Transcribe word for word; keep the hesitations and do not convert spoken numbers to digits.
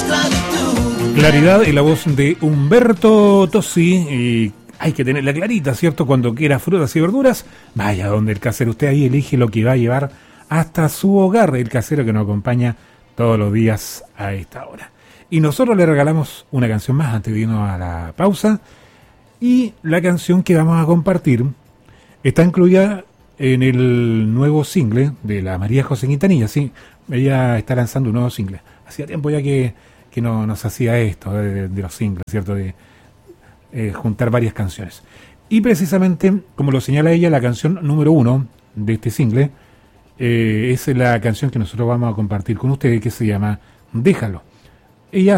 Claridad en la voz de Humberto Tozzi. Y hay que tenerla clarita, ¿cierto? Cuando quiera frutas y verduras, vaya donde el casero. Usted ahí elige lo que va a llevar hasta su hogar. El casero que nos acompaña todos los días a esta hora. Y nosotros le regalamos una canción más antes de irnos a la pausa. Y la canción que vamos a compartir está incluida en el nuevo single de la María José Quintanilla. Sí, ella está lanzando un nuevo single. Hacía tiempo ya que, que no nos hacía esto de, de los singles, ¿cierto? De eh, juntar varias canciones. Y precisamente, como lo señala ella, la canción número uno de este single eh, es la canción que nosotros vamos a compartir con ustedes, que se llama Déjalo. Ella